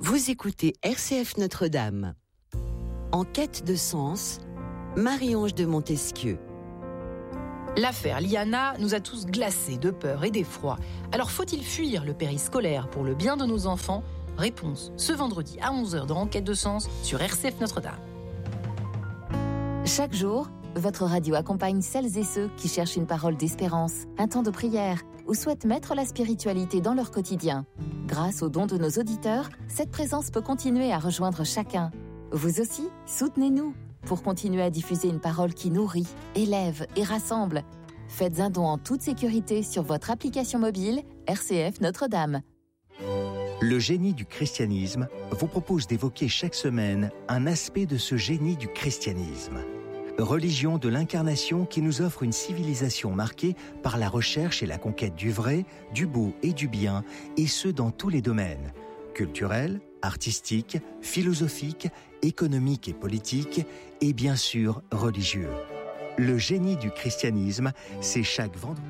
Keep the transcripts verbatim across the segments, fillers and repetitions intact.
Vous écoutez R C F Notre-Dame. En quête de sens, Marie-Ange de Montesquieu. L'affaire Liana nous a tous glacés de peur et d'effroi. Alors faut-il fuir le périscolaire pour le bien de nos enfants ? Réponse ce vendredi à onze heures dans En quête de sens sur R C F Notre-Dame. Chaque jour, votre radio accompagne celles et ceux qui cherchent une parole d'espérance, un temps de prière ou souhaitent mettre la spiritualité dans leur quotidien. Grâce aux dons de nos auditeurs, cette présence peut continuer à rejoindre chacun. Vous aussi, soutenez-nous pour continuer à diffuser une parole qui nourrit, élève et rassemble. Faites un don en toute sécurité sur votre application mobile R C F Notre-Dame. Le génie du christianisme vous propose d'évoquer chaque semaine un aspect de ce génie du christianisme. Religion de l'incarnation qui nous offre une civilisation marquée par la recherche et la conquête du vrai, du beau et du bien, et ce dans tous les domaines, culturels, artistiques, philosophiques, économiques et politiques, et bien sûr religieux. Le génie du christianisme, c'est chaque vendredi.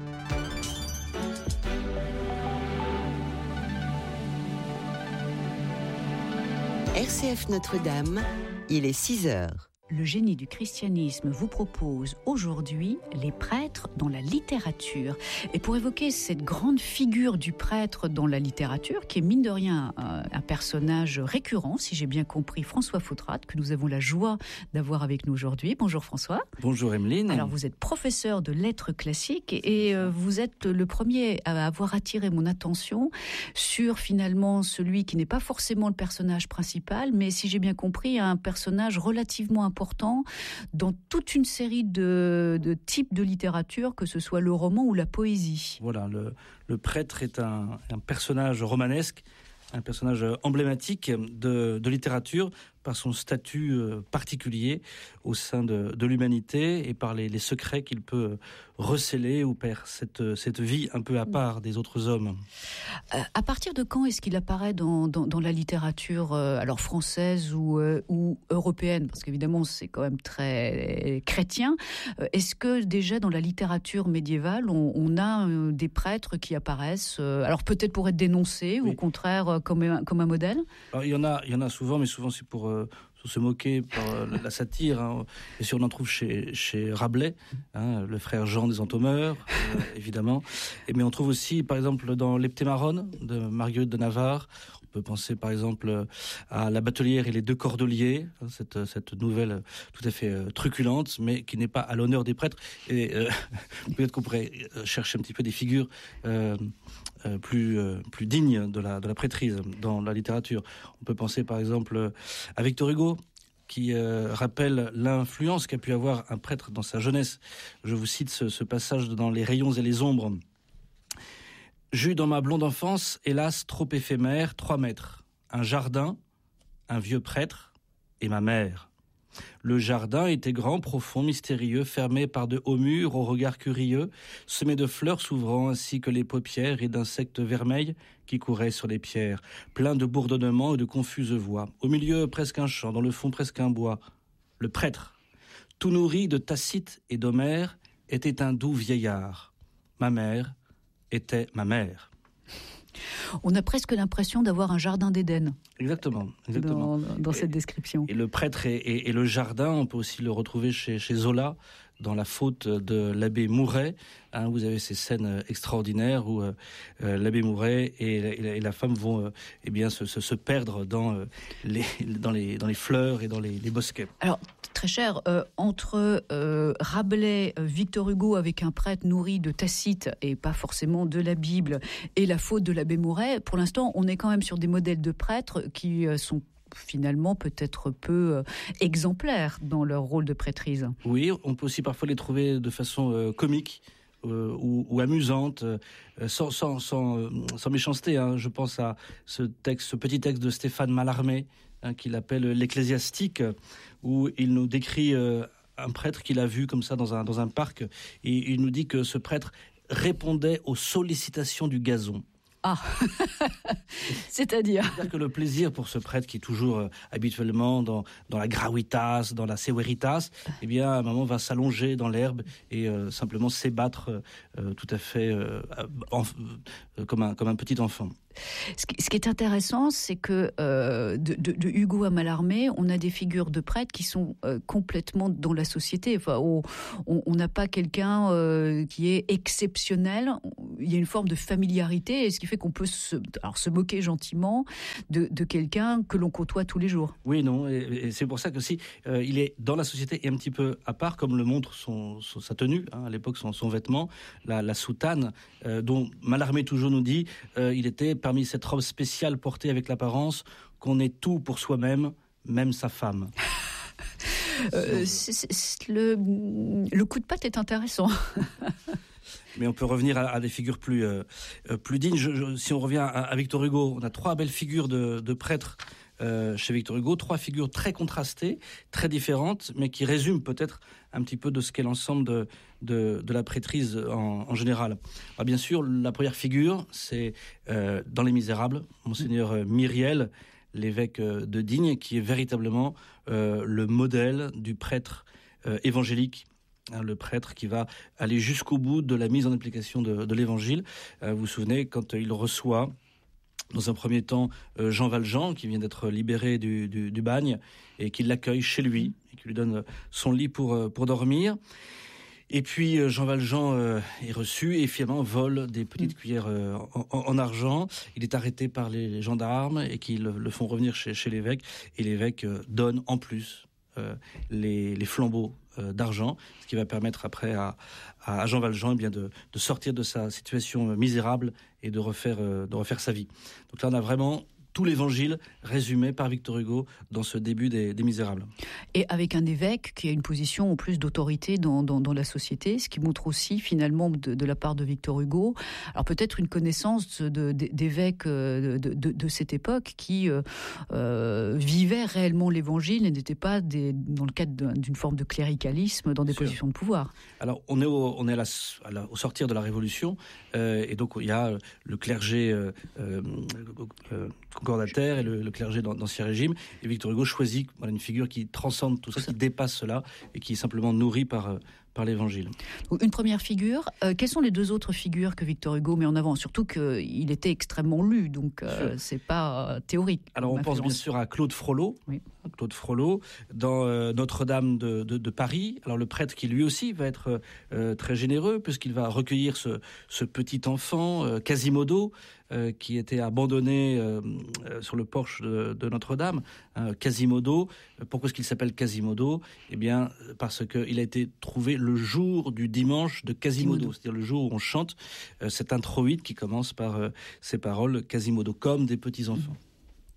R C F Notre-Dame, il est six heures. Le génie du christianisme vous propose aujourd'hui les prêtres dans la littérature. Et pour évoquer cette grande figure du prêtre dans la littérature, qui est mine de rien un, un personnage récurrent, si j'ai bien compris, François Fautrade, que nous avons la joie d'avoir avec nous aujourd'hui. Bonjour François. Bonjour Emeline. Alors vous êtes professeur de lettres classiques et euh, vous êtes le premier à avoir attiré mon attention sur finalement celui qui n'est pas forcément le personnage principal, mais si j'ai bien compris, un personnage relativement important important dans toute une série de, de types de littérature, que ce soit le roman ou la poésie. Voilà, le, le prêtre est un, un personnage romanesque, un personnage emblématique de, de littérature par son statut particulier au sein de, de l'humanité et par les, les secrets qu'il peut recéler ou par cette, cette vie un peu à part des autres hommes. Euh, à partir de quand est-ce qu'il apparaît dans, dans, dans la littérature euh, alors française ou, euh, ou européenne ? Parce qu'évidemment, c'est quand même très chrétien. Euh, est-ce que déjà dans la littérature médiévale, on, on a euh, des prêtres qui apparaissent, euh, alors peut-être pour être dénoncés oui. ou au contraire euh, comme, un, comme un modèle ? Alors, il y en a, il y en a souvent, mais souvent c'est pour... Euh, se moquer par la satire, hein. Et si on en trouve chez, chez Rabelais, hein, le frère Jean des Entomeurs, euh, évidemment. Et, mais on trouve aussi, par exemple, dans l'Heptémaron de Marguerite de Navarre, on peut penser par exemple à La Batelière et les deux Cordeliers, hein, cette, cette nouvelle tout à fait euh, truculente, mais qui n'est pas à l'honneur des prêtres. Et euh, peut-être qu'on pourrait chercher un petit peu des figures euh, euh, plus, euh, plus dignes de la, de la prêtrise dans la littérature. On peut penser par exemple à Victor Hugo, qui euh, rappelle l'influence qu'a pu avoir un prêtre dans sa jeunesse. Je vous cite ce, ce passage dans Les rayons et les ombres. « J'eus dans ma blonde enfance, hélas trop éphémère, trois maîtres, un jardin, un vieux prêtre et ma mère. Le jardin était grand, profond, mystérieux, fermé par de hauts murs au regard curieux, semé de fleurs s'ouvrant ainsi que les paupières et d'insectes vermeils qui couraient sur les pierres, plein de bourdonnements et de confuses voix. Au milieu, presque un champ, dans le fond, presque un bois. Le prêtre, tout nourri de Tacite et d'Homère, était un doux vieillard. Ma mère était ma mère. » On a presque l'impression d'avoir un jardin d'Éden. Exactement, exactement. Dans, dans cette description. Et le prêtre et, et, et le jardin, on peut aussi le retrouver chez, chez Zola, dans La faute de l'abbé Mouret. Hein, vous avez ces scènes extraordinaires où euh, l'abbé Mouret et, et, la, et la femme vont euh, eh bien, se, se, se perdre dans, euh, les, dans, les, dans les fleurs et dans les, les bosquets. Alors, très cher, euh, entre euh, Rabelais, euh, Victor Hugo avec un prêtre nourri de Tacite et pas forcément de la Bible, et La faute de l'abbé Mouret, pour l'instant, on est quand même sur des modèles de prêtres qui euh, sont finalement peut-être peu euh, exemplaires dans leur rôle de prêtrise. Oui, on peut aussi parfois les trouver de façon euh, comique. Euh, ou, ou amusante, euh, sans, sans, sans, euh, sans méchanceté. Hein. Je pense à ce texte, ce petit texte de Stéphane Mallarmé, hein, qu'il appelle l'Ecclésiastique, où il nous décrit euh, un prêtre qu'il a vu comme ça dans un, dans un parc, et il nous dit que ce prêtre répondait aux sollicitations du gazon. Ah, c'est-à-dire C'est-à-dire que le plaisir pour ce prêtre qui est toujours euh, habituellement dans, dans la gravitas, dans la severitas, eh bien, à un moment va s'allonger dans l'herbe et euh, simplement s'ébattre euh, tout à fait euh, en, euh, comme, un, comme un petit enfant. Ce qui, ce qui est intéressant, c'est que euh, de, de, de Hugo à Mallarmé, on a des figures de prêtres qui sont euh, complètement dans la société. Enfin, on n'a pas quelqu'un euh, qui est exceptionnel. Il y a une forme de familiarité, et ce qui fait qu'on peut se, alors, se moquer gentiment de, de quelqu'un que l'on côtoie tous les jours. Oui, non, et, et c'est pour ça que si euh, il est dans la société et un petit peu à part, comme le montre son, son, sa tenue, hein, à l'époque son, son vêtement, la, la soutane, euh, dont Mallarmé toujours nous dit, euh, il était parmi cette robe spéciale portée avec l'apparence qu'on est tout pour soi-même, même sa femme. Euh, c'est, c'est, le, le coup de patte est intéressant. Mais on peut revenir à, à des figures plus, euh, plus dignes. Je, je, si on revient à, à Victor Hugo, on a trois belles figures de, de prêtres euh, chez Victor Hugo, trois figures très contrastées, très différentes, mais qui résument peut-être un petit peu de ce qu'est l'ensemble de, de, de la prêtrise en, en général. Alors bien sûr, la première figure, c'est euh, dans Les Misérables, Monseigneur Myriel, l'évêque de Digne, qui est véritablement euh, le modèle du prêtre euh, évangélique, hein, le prêtre qui va aller jusqu'au bout de la mise en application de, de l'évangile. Euh, vous vous souvenez, quand il reçoit, dans un premier temps, euh, Jean Valjean, qui vient d'être libéré du, du, du bagne, et qui l'accueille chez lui, et qui lui donne son lit pour, pour dormir. Et puis Jean Valjean euh, est reçu et finalement vole des petites cuillères euh, en, en argent. Il est arrêté par les gendarmes et qui le, le font revenir chez, chez l'évêque. Et l'évêque euh, donne en plus euh, les, les flambeaux euh, d'argent, ce qui va permettre après à, à Jean Valjean eh bien de, de sortir de sa situation misérable et de refaire, euh, de refaire sa vie. Donc là, on a vraiment tout l'évangile résumé par Victor Hugo dans ce début des, des Misérables. Et avec un évêque qui a une position en plus d'autorité dans, dans, dans la société, ce qui montre aussi finalement de, de la part de Victor Hugo, alors peut-être une connaissance de, de, d'évêques de, de, de cette époque qui euh, euh, vivaient réellement l'évangile et n'étaient pas des, dans le cadre d'une forme de cléricalisme dans des Sûr. positions de pouvoir. Alors on est au, on est à la, à la, au sortir de la Révolution euh, et donc il y a le clergé euh, euh, euh, concordataire et le, le clergé d'Ancien Régime. Et Victor Hugo choisit voilà, une figure qui transcende tout ça, qui dépasse cela et qui est simplement nourrie par, par l'Évangile. Une première figure. Euh, quelles sont les deux autres figures que Victor Hugo met en avant ? Surtout qu'il était extrêmement lu, donc euh, c'est pas euh, théorique. Alors on pense bien sûr à Claude Frollo. Oui. Claude Frollo, dans euh, Notre-Dame de, de, de Paris. Alors le prêtre qui lui aussi va être euh, très généreux puisqu'il va recueillir ce, ce petit enfant, euh, Quasimodo, euh, qui était abandonné euh, euh, sur le porche de, de Notre-Dame. Hein, Quasimodo, pourquoi est-ce qu'il s'appelle Quasimodo ? Eh bien parce qu'il a été trouvé le jour du dimanche de Quasimodo, Quasimodo. C'est-à-dire le jour où on chante euh, cet introïte qui commence par euh, ces paroles Quasimodo, comme des petits-enfants. Mmh.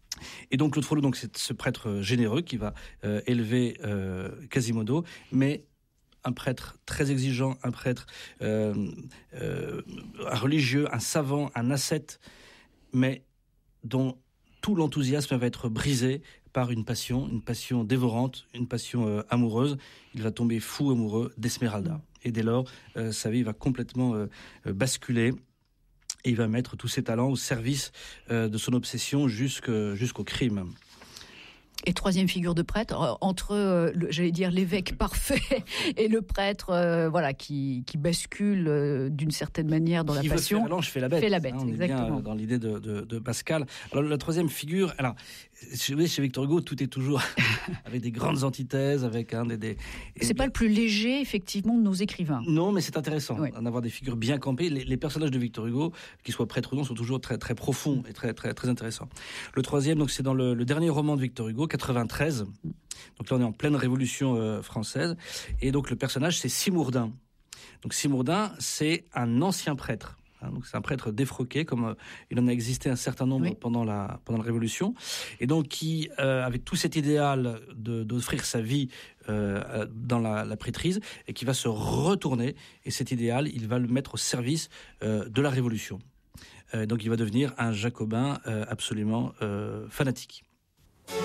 Et donc Claude Frollo, donc c'est ce prêtre généreux qui va euh, élever euh, Quasimodo, mais un prêtre très exigeant, un prêtre euh, euh, un religieux, un savant, un ascète, mais dont tout l'enthousiasme va être brisé par une passion, une passion dévorante, une passion euh, amoureuse. Il va tomber fou amoureux d'Esmeralda. Et dès lors, euh, sa vie va complètement euh, basculer. Et il va mettre tous ses talents au service euh, de son obsession jusqu'au, jusqu'au crime. Et troisième figure de prêtre, entre, euh, le, j'allais dire, l'évêque parfait et le prêtre euh, voilà, qui, qui bascule euh, d'une certaine manière dans qui la passion. Qui veut faire l'ange, fait la bête. Fait la bête, hein, on exactement. est bien dans l'idée de, de, de Pascal. Alors la troisième figure, alors, chez, chez Victor Hugo, tout est toujours avec des grandes antithèses, avec un des... des c'est pas le plus léger, effectivement, de nos écrivains. Non, mais c'est intéressant oui. d'en avoir des figures bien campées. Les, les personnages de Victor Hugo, qu'ils soient prêtres ou non, sont toujours très, très profonds et très, très, très intéressants. Le troisième, donc, c'est dans le, le dernier roman de Victor Hugo, quatre-vingt-treize. Donc là, on est en pleine Révolution euh, française. Et donc, le personnage, c'est Simourdin. Donc, Simourdin, c'est un ancien prêtre. Hein, donc, c'est un prêtre défroqué, comme euh, il en a existé un certain nombre oui. pendant, la, pendant la Révolution. Et donc, qui, euh, avec tout cet idéal de, d'offrir sa vie euh, dans la, la prêtrise, et qui va se retourner. Et cet idéal, il va le mettre au service euh, de la Révolution. Euh, donc, il va devenir un jacobin euh, absolument euh, fanatique.